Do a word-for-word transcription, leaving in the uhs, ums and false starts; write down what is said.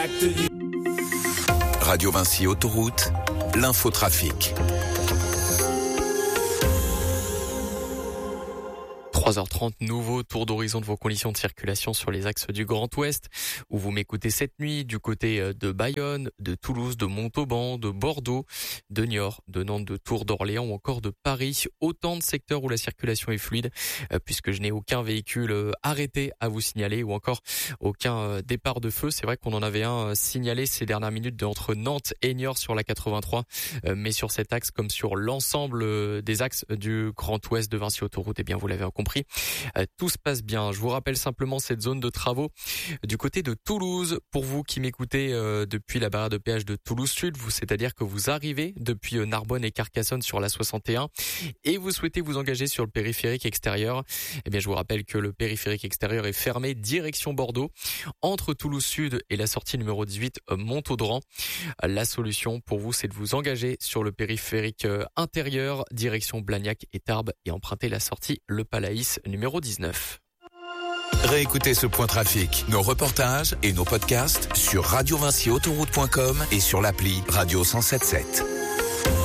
Radio Vinci Autoroute, l'infotrafic. trois heures trente, nouveau tour d'horizon de vos conditions de circulation sur les axes du Grand Ouest, où vous m'écoutez cette nuit du côté de Bayonne, de Toulouse, de Montauban, de Bordeaux, de Niort, de Nantes, de Tours, d'Orléans ou encore de Paris. Autant de secteurs où la circulation est fluide, puisque je n'ai aucun véhicule arrêté à vous signaler ou encore aucun départ de feu. C'est vrai qu'on en avait un signalé ces dernières minutes de entre Nantes et Niort sur la quatre-vingt-trois, mais sur cet axe comme sur l'ensemble des axes du Grand Ouest de Vinci Autoroute, eh bien vous l'avez compris, tout se passe bien. Je vous rappelle simplement cette zone de travaux du côté de Toulouse. Pour vous qui m'écoutez euh, depuis la barrière de péage de Toulouse Sud, vous, c'est-à-dire que vous arrivez depuis euh, Narbonne et Carcassonne sur la soixante et un et vous souhaitez vous engager sur le périphérique extérieur, eh bien je vous rappelle que le périphérique extérieur est fermé direction Bordeaux entre Toulouse Sud et la sortie numéro dix-huit euh, Montaudran. La solution pour vous, c'est de vous engager sur le périphérique euh, intérieur direction Blagnac et Tarbes et emprunter la sortie Le Palaïs numéro dix-neuf. Réécoutez ce point trafic, nos reportages et nos podcasts sur radio vinci autoroute point com et sur l'appli Radio cent soixante-sept.